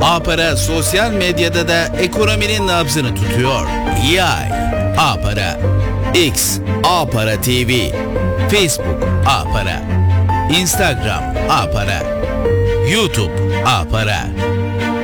A-Para sosyal medyada da ekonominin nabzını tutuyor. Yay A-Para, X A-Para TV, Facebook A-Para, Instagram A-Para, YouTube A-Para.